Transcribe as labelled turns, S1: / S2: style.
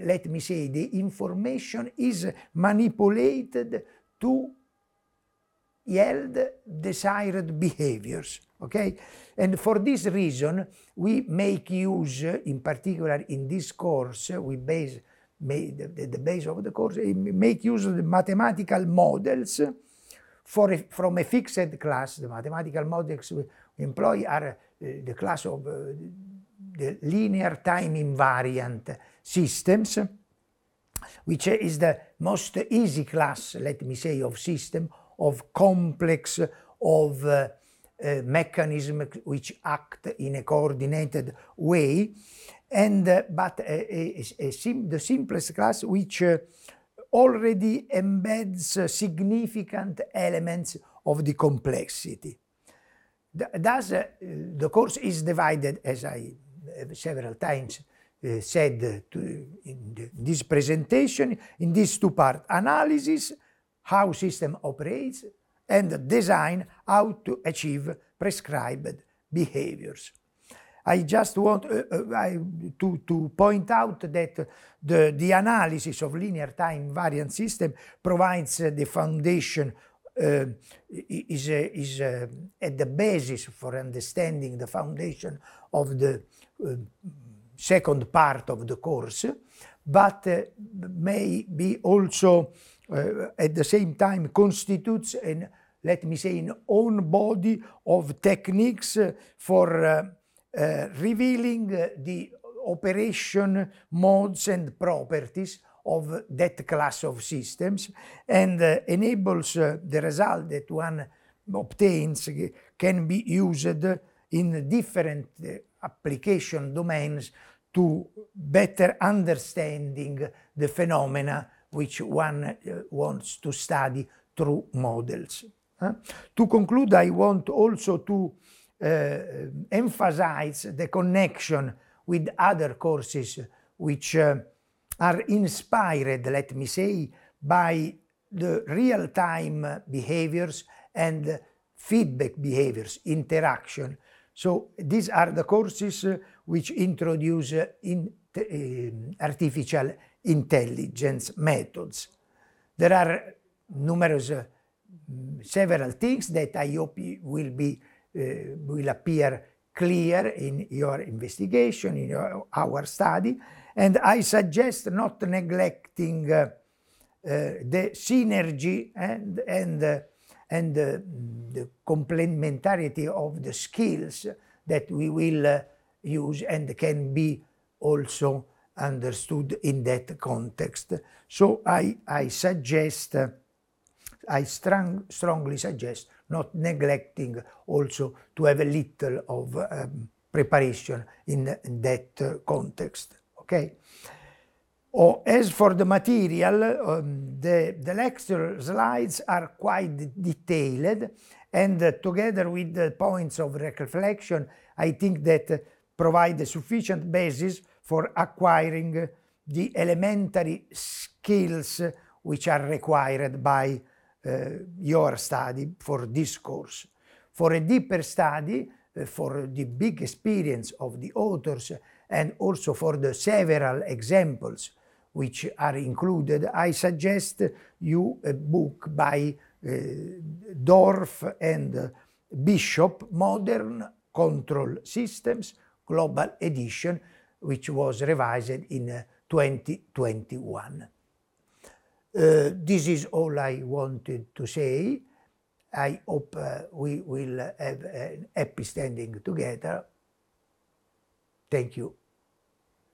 S1: let me say, the information is manipulated to yield desired behaviors, okay? And for this reason, we make use, in particular in this course, we base the base of the course, make use of the mathematical models from a fixed class. The mathematical models we employ are the class of the linear time invariant systems, which is the most easy class, let me say, of system, of complex, of mechanism which act in a coordinated way, and but the simplest class which already embeds significant elements of the complexity. Thus, the course is divided, as I several times said in this presentation, in these two parts: analysis, how system operates, and design, how to achieve prescribed behaviors. I just want to point out that the analysis of linear time invariant system provides the foundation, is at the basis for understanding the foundation of the second part of the course, but may be also at the same time constitutes an, let me say, an own body of techniques for revealing the operation modes and properties of that class of systems, and enables the result that one obtains can be used in different application domains to better understanding the phenomena which one wants to study through models. To conclude, I want also to emphasize the connection with other courses which are inspired, let me say, by the real-time behaviors and feedback behaviors, interaction. So these are the courses which introduce artificial intelligence methods. There are numerous, several things that I hope will appear clear in your investigation, in our study, and I suggest not neglecting the synergy and the complementarity of the skills that we will use and can be also understood in that context. So I suggest, I strongly suggest not neglecting also to have a little of preparation in that context. Okay. As for the material, the lecture slides are quite detailed, and together with the points of reflection, I think that provide a sufficient basis for acquiring the elementary skills which are required by your study for this course. For a deeper study, for the big experience of the authors, and also for the several examples which are included, I suggest you a book by Dorf and Bishop, Modern Control Systems, Global Edition, which was revised in 2021. This is all I wanted to say. I hope we will have an happy standing together. Thank you.